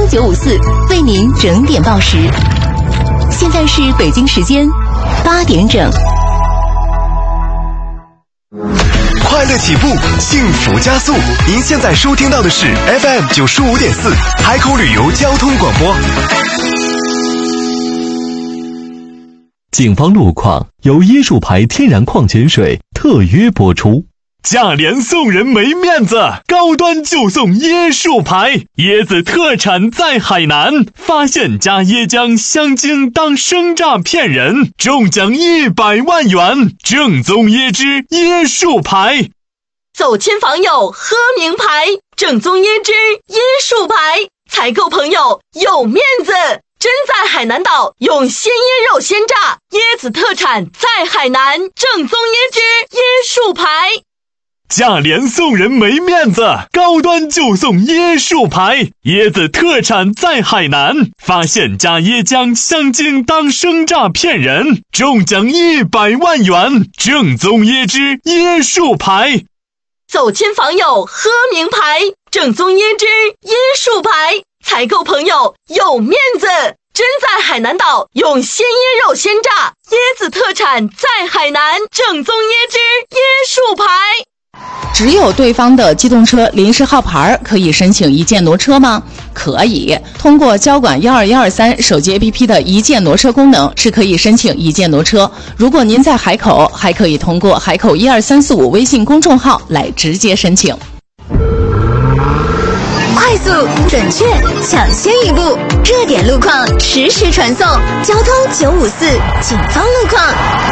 954为您整点报时。现在是北京时间8点整。 快乐起步，幸福加速。您现在收听到的是 FM 95.4海口旅游交通广播。 警方路况由椰树牌天然矿泉水特约播出。 价廉送人没面子，高端就送椰树牌，椰子特产在海南，发现加椰浆香精当生榨骗人，中奖100万元，正宗椰汁椰树牌。 走亲访友喝名牌，正宗椰汁椰树牌，采购朋友有面子。真在海南岛用鲜椰肉鲜榨，椰子特产在海南，正宗椰汁椰树牌。 价廉送人没面子，高端就送椰树牌，椰子特产在海南，发现加椰浆香精当生榨骗人，中奖100万元，正宗椰汁椰树牌。 走亲访友喝名牌，正宗椰汁椰树牌，采购朋友有面子。真在海南岛用鲜椰肉鲜榨，椰子特产在海南，正宗椰汁椰树牌。 只有对方的机动车临时号牌可以申请一键挪车吗？可以，通过交管12123手机 APP 的一键挪车功能是可以申请一键挪车。如果您在海口，还可以通过海口12345微信公众号来直接申请。 快速、准确、抢先一步，热点路况实时传送。交通954警方路况。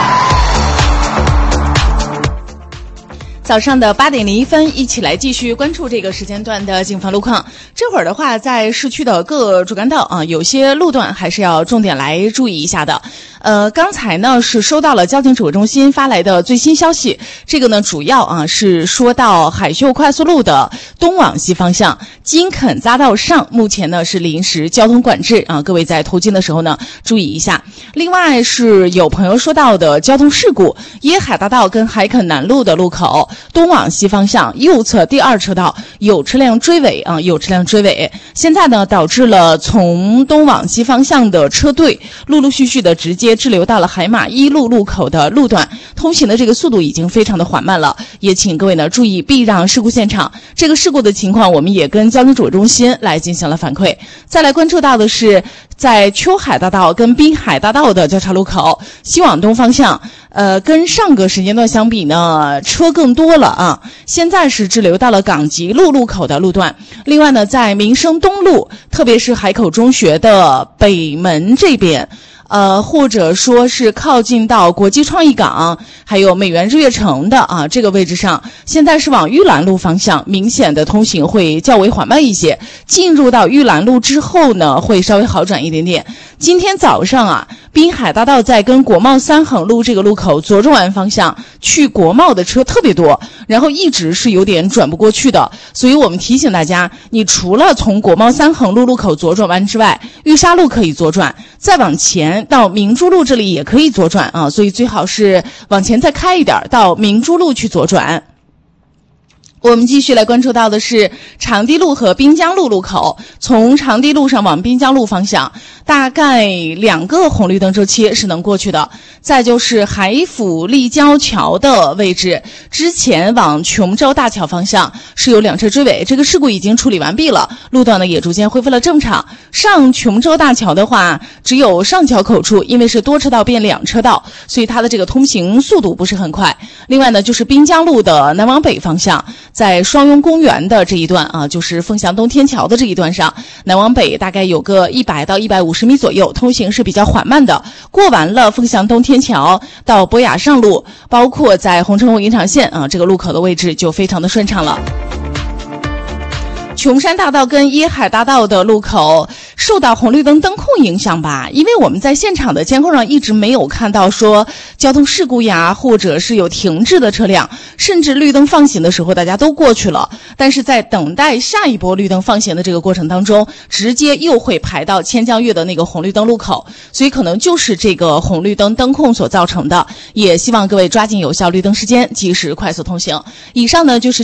早上的8点01分，一起来继续关注这个时间段的警方路况。这会儿的话，在市区的各主干道啊，有些路段还是要重点来注意一下的。刚才呢是收到了交警指挥中心发来的最新消息，这个呢主要是说到海秀快速路的东往西方向金肯匝道上，目前呢是临时交通管制啊，各位在途经的时候呢注意一下。另外是有朋友说到的交通事故，椰海大道跟海肯南路的路口东往西方向右侧第2车道有车辆追尾啊，有车辆追尾，现在呢导致了从东往西方向的车队陆陆续续的直接滞留到了海马一路路口的路段，通行的这个速度已经非常的缓慢了，也请各位呢注意避让事故现场。这个事故的情况我们也跟交通指挥中心来进行了反馈。再来关注到的是在秋海大道跟滨海大道的交叉路口西往东方向，跟上个时间段相比呢车更多了啊，现在是滞留到了港吉路路口的路段。另外呢在民生东路，特别是海口中学的北门这边，或者说是靠近到国际创意港还有美元日月城的啊这个位置上，现在是往玉兰路方向明显的通行会较为缓慢一些，进入到玉兰路之后呢会稍微好转一点点。今天早上啊，滨海大道在跟国贸3横路这个路口左转弯方向去国贸的车特别多，然后一直是有点转不过去的，所以我们提醒大家，你除了从国贸3横路路口左转弯之外，玉沙路可以左转，再往前到明珠路这里也可以左转啊，所以最好是往前再开一点，到明珠路去左转。我们继续来关注到的是长堤路和滨江路路口，从长堤路上往滨江路方向大概2个红绿灯周期是能过去的。再就是海府立交桥的位置，之前往琼州大桥方向是有2车追尾，这个事故已经处理完毕了，路段呢也逐渐恢复了正常。上琼州大桥的话，只有上桥口处因为是多车道变2车道，所以它的这个通行速度不是很快。另外呢就是滨江路的南往北方向，在双雍公园的这一段啊，就是凤翔东天桥的这一段上，南往北大概有个100到150米左右，通行是比较缓慢的。过完了凤翔东天桥到博雅上路，包括在红橙红延长线啊这个路口的位置就非常的顺畅了。琼山大道跟椰海大道的路口受到红绿灯灯控影响吧，因为我们在现场的监控上一直没有看到说交通事故呀，或者是有停滞的车辆，甚至绿灯放行的时候大家都过去了，但是在等待下一波绿灯放行的这个过程当中，直接又会排到千江岳的那个红绿灯路口，所以可能就是这个红绿灯灯控所造成的，也希望各位抓紧有效绿灯时间，及时快速通行。以上呢就是